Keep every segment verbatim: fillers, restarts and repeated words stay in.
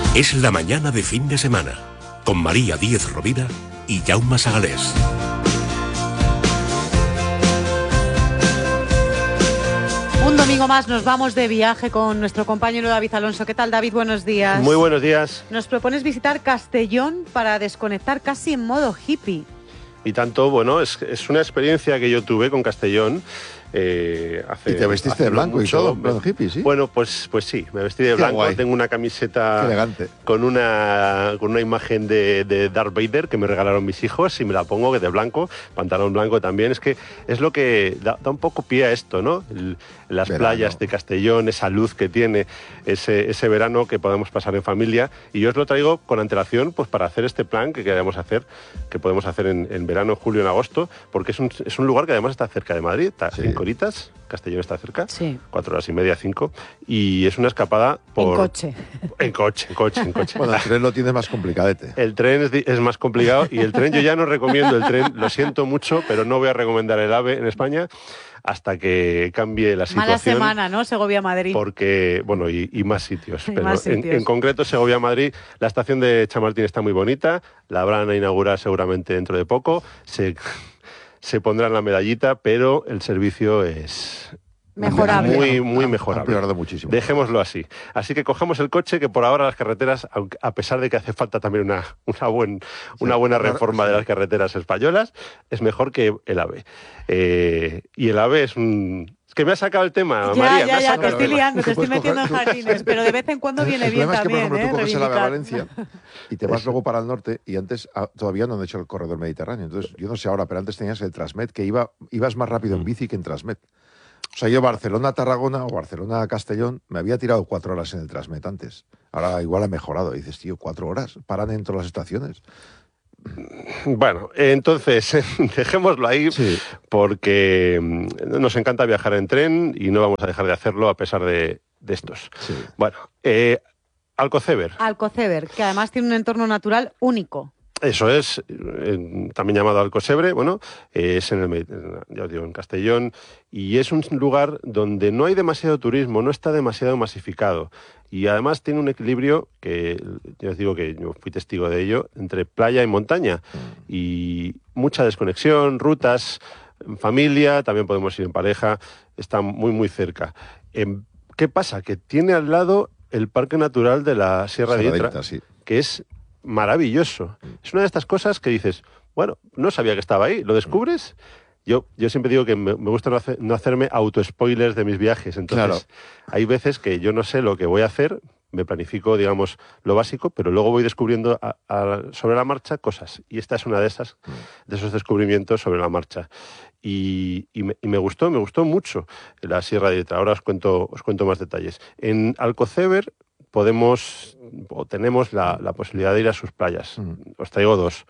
Es la mañana de fin de semana, con María Díez Rovira y Jaume Sagalés. Un domingo más nos vamos de viaje con nuestro compañero David Alonso. ¿Qué tal, David? Buenos días. Muy buenos días. Nos propones visitar Castellón para desconectar casi en modo hippie. Y tanto, bueno, es, es una experiencia que yo tuve con Castellón. Eh, hace, y te vestiste de blanco mucho, y todo, en plan hippie, ¿sí? Bueno, pues, pues sí, me vestí de Qué blanco. guay. Tengo una camiseta con una, con una imagen de, de Darth Vader que me regalaron mis hijos y me la pongo de blanco, pantalón blanco también. Es que es lo que da, da un poco pie a esto, ¿no? El, las verano. Playas de Castellón, esa luz que tiene, ese, ese verano que podemos pasar en familia. Y yo os lo traigo con antelación pues para hacer este plan que queremos hacer, que podemos hacer en, en verano, julio, en agosto, porque es un, es un lugar que además está cerca de Madrid, está sí. en Coritas, Castellón está cerca, sí. cuatro horas y media, cinco, y es una escapada por... En coche. En coche, en coche, en coche. Bueno, el tren lo tienes más complicadete. El tren es, es más complicado y el tren yo ya no recomiendo el tren, lo siento mucho, pero no voy a recomendar el AVE en España hasta que cambie la situación. Mala semana, ¿no? Segovia-Madrid. Porque, bueno, y, y más sitios. Y pero más en, sitios. en concreto, Segovia-Madrid, la estación de Chamartín está muy bonita, la van a inaugurar seguramente dentro de poco, se, se pondrán la medallita, pero el servicio es... Mejorable. Muy, muy mejorable. Ha muchísimo. Dejémoslo así. Así que cojamos el coche, que por ahora las carreteras, a pesar de que hace falta también una, una, buen, una buena reforma de las carreteras españolas, es mejor que el AVE. Eh, y el AVE es un... Es que me ha sacado el tema, ya, María. Ya, me ya, te te estoy liando, te estoy puedes metiendo coger, en jardines, pero de vez en cuando viene el bien también. también, El problema es que, por ejemplo, ¿eh? tú coges el AVE a Reivindicar. Valencia y te vas luego para el norte y antes ah, todavía no han hecho el corredor mediterráneo. Entonces, yo no sé ahora, pero antes tenías el Transmed, que iba, ibas más rápido en bici que en Transmed. O sea, yo Barcelona-Tarragona o Barcelona-Castellón me había tirado cuatro horas en el Transmet antes. Ahora igual ha mejorado. Y dices, tío, cuatro horas, paran en todas las estaciones. Bueno, entonces dejémoslo ahí sí. porque nos encanta viajar en tren y no vamos a dejar de hacerlo a pesar de, de estos. Sí. Bueno, eh, Alcoceber. Alcoceber, que además tiene un entorno natural único. Eso es, eh, también llamado Alcocebre, bueno, eh, es en el, ya os digo, en Castellón, y es un lugar donde no hay demasiado turismo, no está demasiado masificado, y además tiene un equilibrio que, ya os digo que yo fui testigo de ello, entre playa y montaña, y mucha desconexión, rutas, en familia, también podemos ir en pareja, está muy, muy cerca. Eh, ¿Qué pasa? Que tiene al lado el Parque Natural de la Sierra de Hitra, sí. que es maravilloso. Es una de estas cosas que dices, bueno, no sabía que estaba ahí, ¿lo descubres? Yo, yo siempre digo que me, me gusta no, hacer, no hacerme auto-spoilers de mis viajes, entonces claro. Hay veces que yo no sé lo que voy a hacer, me planifico, digamos, lo básico, pero luego voy descubriendo a, a, sobre la marcha cosas, y esta es una de esas, de esos descubrimientos sobre la marcha. Y, y, me, y me gustó, me gustó mucho la Sierra de Hitra. Ahora os cuento, os cuento más detalles. En Alcoceber podemos o tenemos la, la posibilidad de ir a sus playas. Mm. Os traigo dos.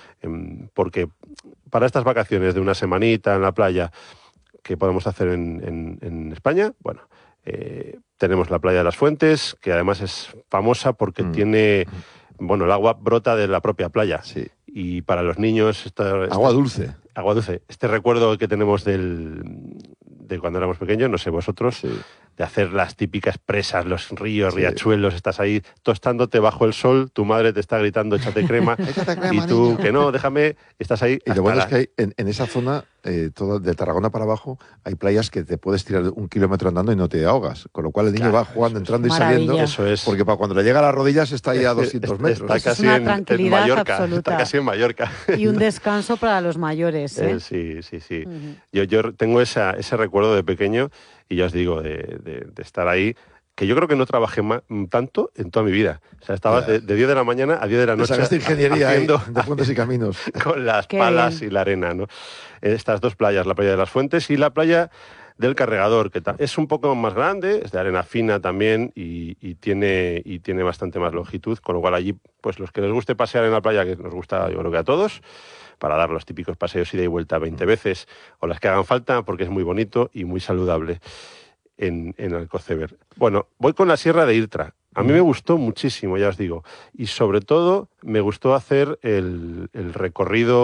Porque para estas vacaciones de una semanita en la playa que podemos hacer en, en, en España, bueno, eh, tenemos la playa de las Fuentes, que además es famosa porque mm. tiene, bueno, el agua brota de la propia playa. Sí. Y para los niños... Esta, esta, agua dulce. Agua dulce. Este recuerdo que tenemos del, de cuando éramos pequeños, no sé vosotros, sí. de hacer las típicas presas, los ríos, sí. riachuelos, estás ahí tostándote bajo el sol, tu madre te está gritando, échate crema, échate crema y tú, niño. que no, déjame, estás ahí. Y lo bueno la... es que hay, en, en esa zona, eh, todo, de Tarragona para abajo, hay playas que te puedes tirar un kilómetro andando y no te ahogas, con lo cual el niño claro, va jugando, entrando y maravilla. saliendo, eso es. porque para cuando le llega a las rodillas está ahí a doscientos metros. Está casi es una en, tranquilidad en Mallorca, absoluta. Está casi en Mallorca. Y un descanso para los mayores, ¿eh? Eh, sí, sí, sí. Uh-huh. Yo, yo tengo esa, ese recuerdo de pequeño y ya os digo, de, de, de estar ahí, que yo creo que no trabajé más, tanto en toda mi vida. O sea, estabas de, de diez de la mañana a diez de la noche sacaste ingeniería haciendo ahí, de puentes y caminos. Con las Qué palas bien. y la arena, ¿no? Estas dos playas, la playa de las Fuentes y la playa del Carregador, que es un poco más grande, es de arena fina también y, y, tiene, y tiene bastante más longitud, con lo cual allí, pues los que les guste pasear en la playa, que nos gusta yo creo que a todos, para dar los típicos paseos ida y vuelta veinte veces, o las que hagan falta, porque es muy bonito y muy saludable en, en Alcoceber. Bueno, voy con la Sierra de Hitra. A mí me gustó muchísimo, ya os digo, y sobre todo me gustó hacer el, el recorrido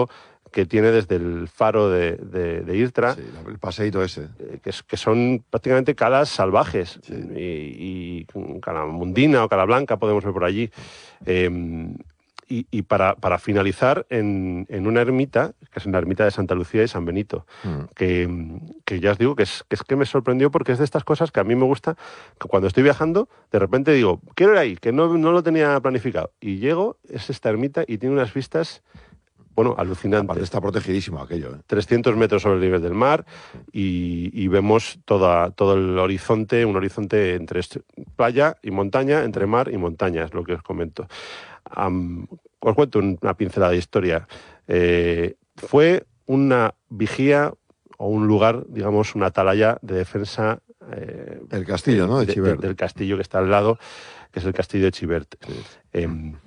que tiene desde el faro de, de, de Irtra, sí, el paseíto ese. eh, que, es, que son prácticamente calas salvajes, sí. y, y cala mundina o cala blanca podemos ver por allí. Eh, y y para, para finalizar en, en una ermita, que es la ermita de Santa Lucía y San Benito, mm. que, que ya os digo que es, que es que me sorprendió, porque es de estas cosas que a mí me gusta, que cuando estoy viajando, de repente digo, quiero ir ahí, que no, no lo tenía planificado. Y llego, es esta ermita y tiene unas vistas... Bueno, alucinante. Aparte está protegidísimo aquello. ¿eh? trescientos metros sobre el nivel del mar y, y vemos toda, todo el horizonte, un horizonte entre playa y montaña, entre mar y montaña, es lo que os comento. Um, os cuento una pincelada de historia. Eh, fue una vigía o un lugar, digamos, una atalaya de defensa... Eh, el castillo, ¿no? De, de Chivert. De, del castillo que está al lado, que es el castillo de Chivert. Sí. Eh,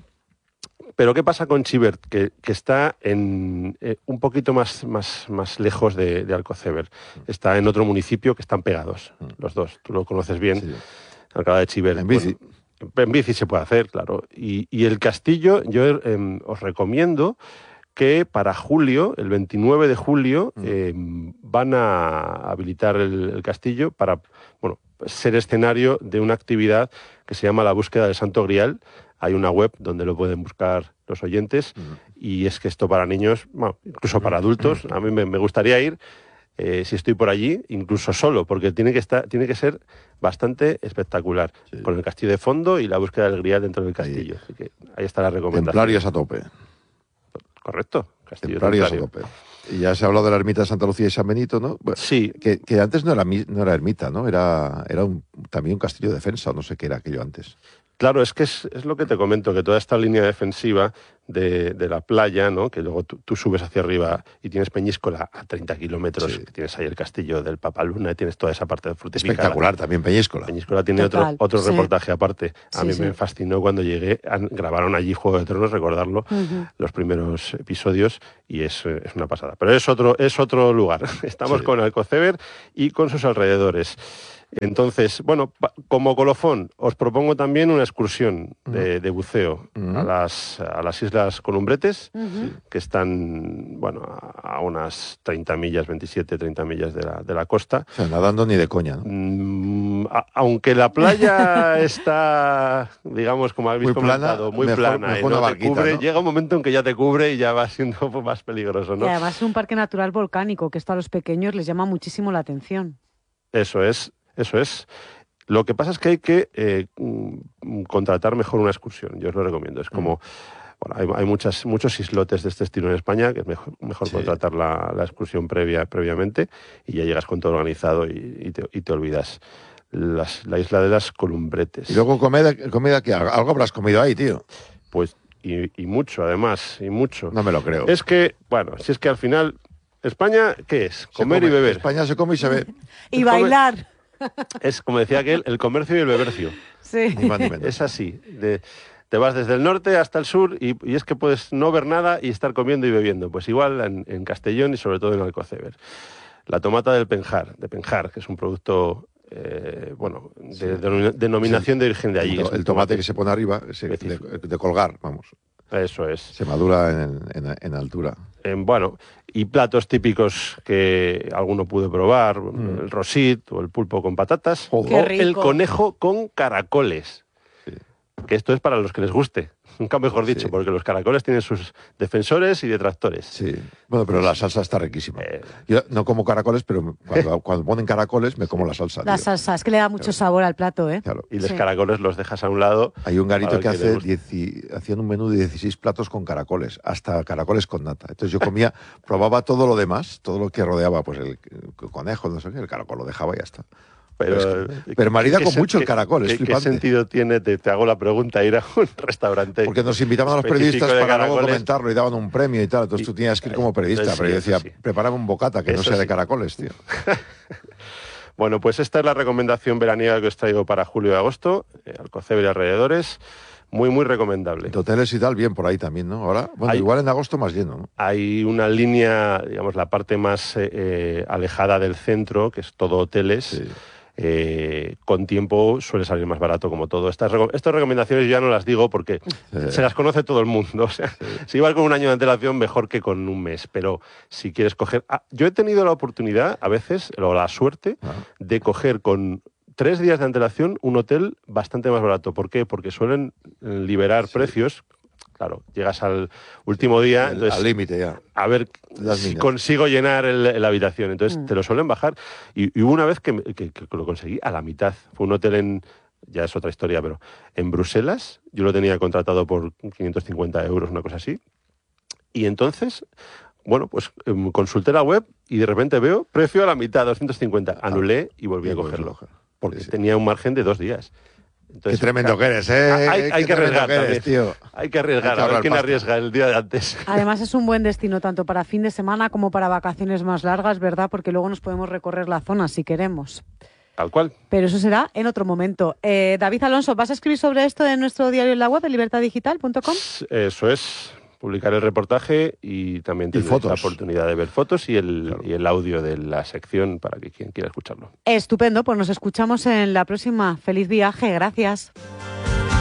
Pero ¿qué pasa con Chivert? Que, que está en, eh, un poquito más, más, más lejos de, de Alcoceber. Está en otro municipio que están pegados, los dos. Tú lo conoces bien, sí. Alcalá de Chivert. En bici. Bueno, en bici se puede hacer, claro. Y, y el castillo, yo eh, os recomiendo que para julio, el veintinueve de julio, eh, van a habilitar el, el castillo para, bueno, ser escenario de una actividad que se llama la búsqueda del Santo Grial. Hay una web donde lo pueden buscar los oyentes, uh-huh. y es que esto para niños, bueno, incluso para adultos, a mí me, me gustaría ir, eh, si estoy por allí, incluso solo, porque tiene que estar, tiene que ser bastante espectacular, sí. con el castillo de fondo y la búsqueda del grial dentro del castillo. Ahí, Así que ahí está la recomendación. Templarios a tope. Correcto, castillo Templarios templario. a tope. Y ya se ha hablado de la ermita de Santa Lucía y San Benito, ¿no? Sí. Que, que antes no era, no era ermita, ¿no? Era, era un, también un castillo de defensa, o no sé qué era aquello antes. Claro, es que es, es lo que te comento, que toda esta línea defensiva de, de la playa, ¿no? Que luego tú, tú subes hacia arriba y tienes Peñíscola a treinta kilómetros, sí. que tienes ahí el castillo del Papaluna, y tienes toda esa parte de frutífera. Espectacular también Peñíscola. Peñíscola tiene Total, otro, otro sí. reportaje aparte. A sí, mí sí. me fascinó cuando llegué, han, grabaron allí Juego de Tronos, recordarlo, uh-huh. los primeros episodios, y es, es una pasada. Pero es otro, es otro lugar. Estamos sí. con Alcoceber y con sus alrededores. Entonces, bueno, pa- como colofón, os propongo también una excursión de, de buceo uh-huh. a las a las Islas Columbretes, uh-huh. que están, bueno, a, a unas treinta millas, veintisiete, treinta millas de la, de la costa. O sea, nadando ni de coña, ¿no? Mm, a, aunque la playa está, digamos, como habéis muy comentado, plana, muy mejor, plana, mejor y no una te barquita, cubre, ¿no? llega un momento en que ya te cubre y ya va siendo un poco más peligroso, ¿no? Y además es un parque natural volcánico, que esto a los pequeños les llama muchísimo la atención. Eso es. Eso es. Lo que pasa es que hay que eh, contratar mejor una excursión. Yo os lo recomiendo. Es como, bueno, hay, hay muchas, muchos islotes de este estilo en España, que es mejor, mejor sí. contratar la, la excursión previa, previamente, y ya llegas con todo organizado y, y, te, y te olvidas. Las, la isla de las Columbretes. Y luego comida, comida que algo habrás comido ahí, tío. Pues, y, y mucho, además, y mucho. No me lo creo. Es que, bueno, si es que al final, España, ¿qué es? Comer come, y beber. España se come y se ve. Y bailar. Es, como decía aquel, el comercio y el bebercio. Sí. Ni más ni menos. Es así. De, te vas desde el norte hasta el sur y, y es que puedes no ver nada y estar comiendo y bebiendo. Pues igual en, en Castellón y sobre todo en Alcoceber. La tomata del Penjar, de Penjar, que es un producto, eh, bueno, de, sí. de denominación sí. de origen de allí. El, el tomate, tomate que se pone arriba, ese, de, de colgar, vamos. Eso es. Se madura en, en, en altura. Eh, bueno, y platos típicos que alguno pude probar, mm. el rosit o el pulpo con patatas, oh, o el conejo con caracoles. Sí. Que esto es para los que les guste, nunca mejor dicho, sí. porque los caracoles tienen sus defensores y detractores. Sí, bueno, pero la salsa está riquísima. Eh... Yo no como caracoles, pero cuando, cuando ponen caracoles me como la salsa. La tío. salsa, es que le da mucho claro. sabor al plato, ¿eh? Claro. Y los sí. caracoles los dejas a un lado. Hay un garito que, que hace diez, hacían un menú de dieciséis platos con caracoles, hasta caracoles con nata. Entonces yo comía, probaba todo lo demás, todo lo que rodeaba, pues el, el conejo, no sé qué, el caracol lo dejaba y ya está. Pero, pero, es que, pero marida con mucho el caracol, es ¿qué, ¿Qué sentido tiene, te, te hago la pregunta, ir a un restaurante? Porque nos invitaban a los periodistas para caracoles. Luego comentarlo y daban un premio y tal, entonces y, tú tenías que ir como periodista, sí, pero yo decía, sí. prepárame un bocata que eso no sea sí. de caracoles, tío. Bueno, pues esta es la recomendación veraniega que os traigo para julio y agosto, eh, Alcoceber y alrededores. Muy, muy recomendable. De hoteles y tal, bien por ahí también, ¿no? Ahora, bueno, hay, igual en agosto más lleno, ¿no? Hay una línea, digamos, la parte más eh, alejada del centro, que es todo hoteles. Sí. eh, con tiempo suele salir más barato como todo. Estas, estas recomendaciones yo ya no las digo porque sí. se las conoce todo el mundo. O sea, sí. si vas con un año de antelación, mejor que con un mes. Pero si quieres coger... Ah, yo he tenido la oportunidad, a veces, o la suerte, ah. de coger con tres días de antelación un hotel bastante más barato. ¿Por qué? Porque suelen liberar sí. precios. Claro, llegas al último día, el, entonces, al límite ya. A ver Las si minas. consigo llenar el, la habitación. Entonces mm. te lo suelen bajar. Y, y hubo una vez que, que, que lo conseguí a la mitad. Fue un hotel en, ya es otra historia, pero en Bruselas. Yo lo tenía contratado por quinientos cincuenta euros, una cosa así. Y entonces, bueno, pues um, consulté la web y de repente veo precio a la mitad, doscientos cincuenta. Anulé y volví a cogerlo. Porque sí, sí. tenía un margen de dos días. Entonces, qué tremendo que eres, ¿eh? Hay, hay que arriesgar que eres, tío. Hay que arriesgar, a ver quién arriesga el día de antes. Además es un buen destino tanto para fin de semana como para vacaciones más largas, ¿verdad? Porque luego nos podemos recorrer la zona si queremos. Tal cual. Pero eso será en otro momento. Eh, David Alonso, ¿vas a escribir sobre esto en nuestro diario en la web, en libertad digital punto com? Eso es. Publicar el reportaje y también tener la oportunidad de ver fotos y el, claro. y el audio de la sección para que quien quiera escucharlo. Estupendo, pues nos escuchamos en la próxima. Feliz viaje, gracias.